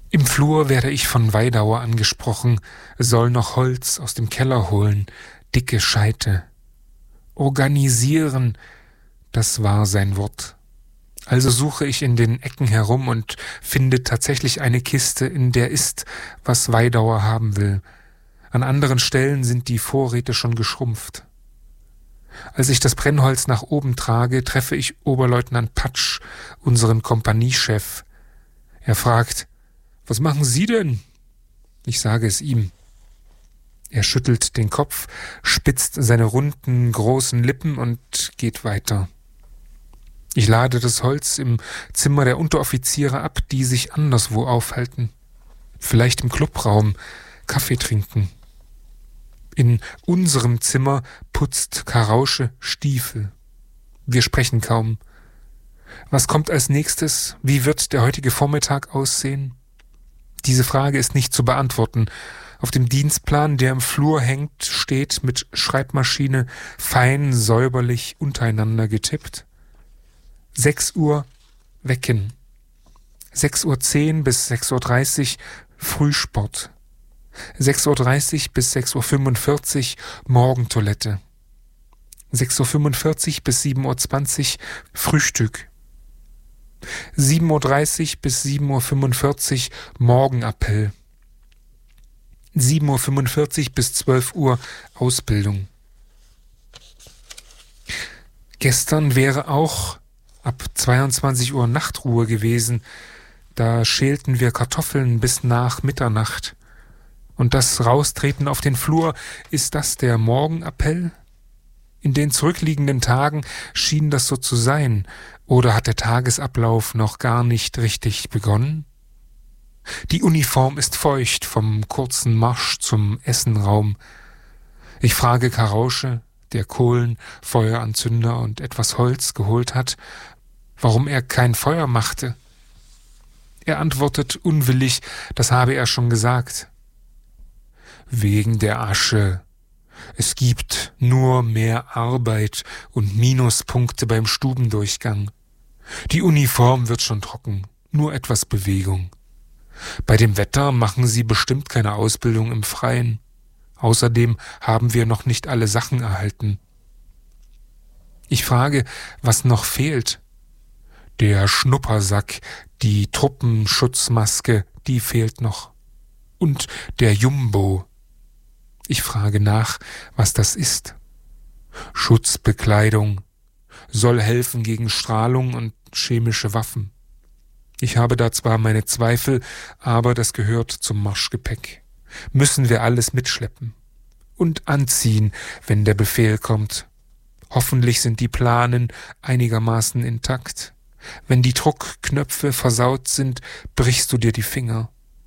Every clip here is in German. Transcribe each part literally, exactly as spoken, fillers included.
Im Flur werde ich von Weidauer angesprochen, soll noch Holz aus dem Keller holen, dicke Scheite. Organisieren, das war sein Wort. Also suche ich in den Ecken herum und finde tatsächlich eine Kiste, in der ist, was Weidauer haben will. An anderen Stellen sind die Vorräte schon geschrumpft. Als ich das Brennholz nach oben trage, treffe ich Oberleutnant Patsch, unseren Kompaniechef. Er fragt, »Was machen Sie denn?« Ich sage es ihm. Er schüttelt den Kopf, spitzt seine runden, großen Lippen und geht weiter. Ich lade das Holz im Zimmer der Unteroffiziere ab, die sich anderswo aufhalten. Vielleicht im Clubraum, Kaffee trinken. In unserem Zimmer putzt Karausche Stiefel. Wir sprechen kaum. Was kommt als nächstes? Wie wird der heutige Vormittag aussehen? Diese Frage ist nicht zu beantworten. Auf dem Dienstplan, der im Flur hängt, steht mit Schreibmaschine fein säuberlich untereinander getippt. Sechs Uhr wecken. Sechs Uhr zehn bis sechs Uhr dreißig Frühsport. Sechs Uhr dreißig bis sechs Uhr fünfundvierzig Morgentoilette. Sechs Uhr fünfundvierzig bis sieben Uhr zwanzig Frühstück. Sieben Uhr dreißig bis sieben Uhr fünfundvierzig Morgenappell. Sieben Uhr fünfundvierzig bis zwölf Uhr Ausbildung. Gestern wäre auch ab zweiundzwanzig Uhr Nachtruhe gewesen. Da schälten wir Kartoffeln bis nach Mitternacht. Und das Raustreten auf den Flur, ist das der Morgenappell? In den zurückliegenden Tagen schien das so zu sein. Oder hat der Tagesablauf noch gar nicht richtig begonnen? Die Uniform ist feucht vom kurzen Marsch zum Essenraum. Ich frage Karausche, der Kohlen, Feueranzünder und etwas Holz geholt hat, warum er kein Feuer machte. Er antwortet unwillig, das habe er schon gesagt. Wegen der Asche. Es gibt nur mehr Arbeit und Minuspunkte beim Stubendurchgang. Die Uniform wird schon trocken, nur etwas Bewegung. Bei dem Wetter machen Sie bestimmt keine Ausbildung im Freien. Außerdem haben wir noch nicht alle Sachen erhalten. Ich frage, was noch fehlt. Der Schnuppersack, die Truppenschutzmaske, die fehlt noch. Und der Jumbo. Ich frage nach, was das ist. Schutzbekleidung, soll helfen gegen Strahlung und chemische Waffen. Ich habe da zwar meine Zweifel, aber das gehört zum Marschgepäck. Müssen wir alles mitschleppen. Und anziehen, wenn der Befehl kommt. Hoffentlich sind die Planen einigermaßen intakt. Wenn die Druckknöpfe versaut sind, brichst du dir die Finger.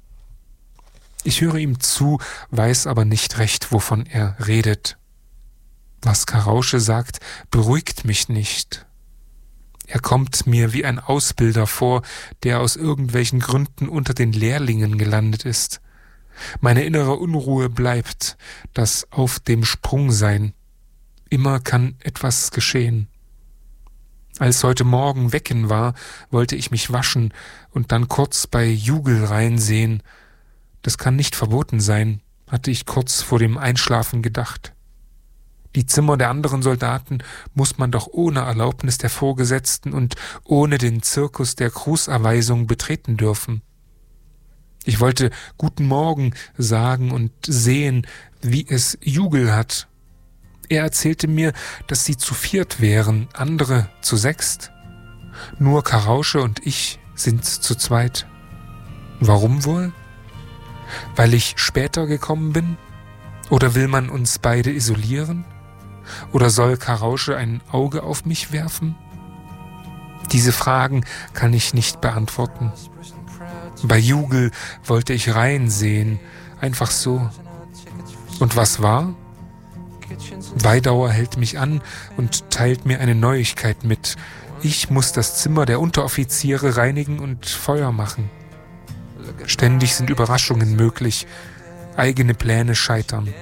Ich höre ihm zu, weiß aber nicht recht, wovon er redet. Was Karausche sagt, beruhigt mich nicht. Er kommt mir wie ein Ausbilder vor, der aus irgendwelchen Gründen unter den Lehrlingen gelandet ist. Meine innere Unruhe bleibt, das Auf dem Sprung sein. Immer kann etwas geschehen. Als heute Morgen Wecken war, wollte ich mich waschen und dann kurz bei Jugel reinsehen. Das kann nicht verboten sein, hatte ich kurz vor dem Einschlafen gedacht. Die Zimmer der anderen Soldaten muss man doch ohne Erlaubnis der Vorgesetzten und ohne den Zirkus der Grußerweisung betreten dürfen. Ich wollte Guten Morgen sagen und sehen, wie es Jugel hat. Er erzählte mir, dass sie zu viert wären, andere zu sechst. Nur Karausche und ich sind zu zweit. Warum wohl? Weil ich später gekommen bin? Oder will man uns beide isolieren? Oder soll Karausche ein Auge auf mich werfen? Diese Fragen kann ich nicht beantworten. Bei Jugel wollte ich reinsehen, einfach so. Und was war? Weidauer hält mich an und teilt mir eine Neuigkeit mit. Ich muss das Zimmer der Unteroffiziere reinigen und Feuer machen. Ständig sind Überraschungen möglich, eigene Pläne scheitern.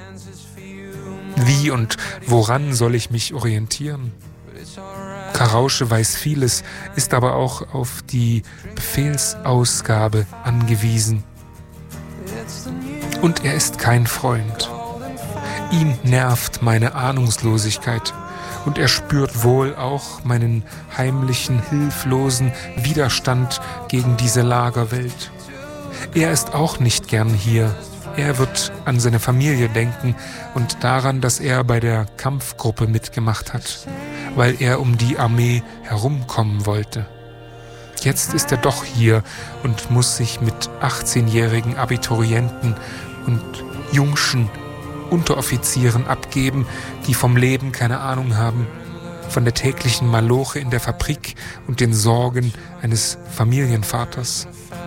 Wie und woran soll ich mich orientieren? Karausche weiß vieles, ist aber auch auf die Befehlsausgabe angewiesen. Und er ist kein Freund. Ihn nervt meine Ahnungslosigkeit und er spürt wohl auch meinen heimlichen, hilflosen Widerstand gegen diese Lagerwelt. Er ist auch nicht gern hier. Er wird an seine Familie denken und daran, dass er bei der Kampfgruppe mitgemacht hat, weil er um die Armee herumkommen wollte. Jetzt ist er doch hier und muss sich mit achtzehnjährigen Abiturienten und Jungschen Unteroffizieren abgeben, die vom Leben keine Ahnung haben, von der täglichen Maloche in der Fabrik und den Sorgen eines Familienvaters.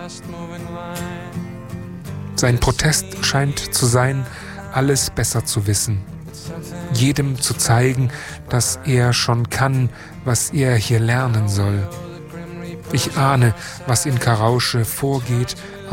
Sein Protest scheint zu sein, alles besser zu wissen, jedem zu zeigen, dass er schon kann, was er hier lernen soll. Ich ahne, was in Karausche vorgeht,